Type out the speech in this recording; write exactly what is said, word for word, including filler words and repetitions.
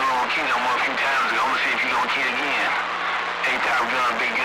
little key no more a few times ago. I'm gonna see if you gonna key again. Hey, Top Gun, big